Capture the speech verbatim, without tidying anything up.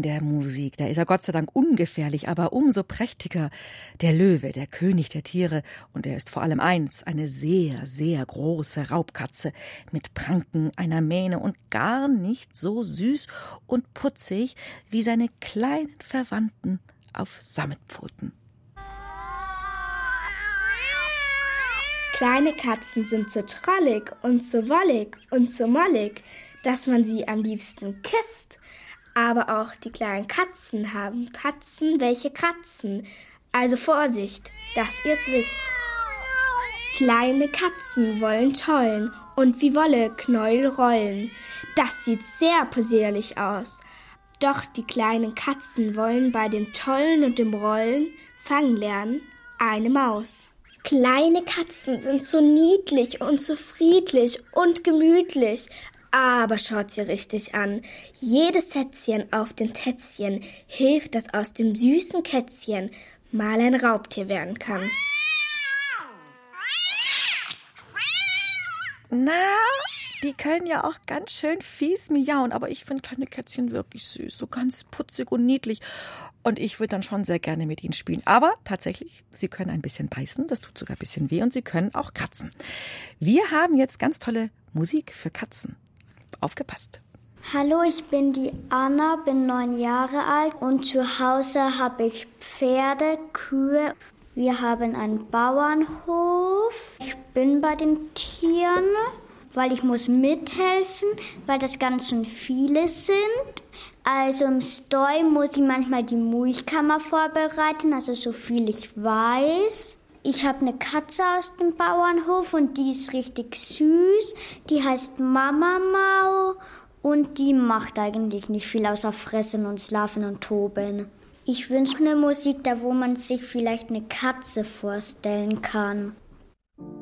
der Musik. Da ist er Gott sei Dank ungefährlich, aber umso prächtiger. Der Löwe, der König der Tiere. Und er ist vor allem eins, eine sehr, sehr große Raubkatze mit Pranken, einer Mähne und gar nicht so süß und putzig wie seine kleinen Verwandten auf Sammetpfoten. Kleine Katzen sind so trollig und so wollig und so mollig, dass man sie am liebsten küsst. Aber auch die kleinen Katzen haben Tatzen, welche kratzen. Also Vorsicht, dass ihr's wisst. Kleine Katzen wollen tollen und wie Wolle Knäuel rollen. Das sieht sehr possierlich aus. Doch die kleinen Katzen wollen bei dem Tollen und dem Rollen fangen lernen eine Maus. Kleine Katzen sind so niedlich und so friedlich und gemütlich. Aber schaut sie richtig an. Jedes Sätzchen auf dem Tätzchen hilft, dass aus dem süßen Kätzchen mal ein Raubtier werden kann. Na, die können ja auch ganz schön fies miauen, aber ich finde kleine Kätzchen wirklich süß, so ganz putzig und niedlich. Und ich würde dann schon sehr gerne mit ihnen spielen. Aber tatsächlich, sie können ein bisschen beißen, das tut sogar ein bisschen weh und sie können auch kratzen. Wir haben jetzt ganz tolle Musik für Katzen. Aufgepasst. Hallo, ich bin die Anna, bin neun Jahre alt und zu Hause habe ich Pferde, Kühe. Wir haben einen Bauernhof. Ich bin bei den Tieren, weil ich muss mithelfen, weil das ganz schön viele sind. Also im Stall muss ich manchmal die Milchkammer vorbereiten, also so viel ich weiß. Ich habe eine Katze aus dem Bauernhof und die ist richtig süß. Die heißt Mama Mau und die macht eigentlich nicht viel außer fressen und schlafen und toben. Ich wünsche eine Musik, da wo man sich vielleicht eine Katze vorstellen kann.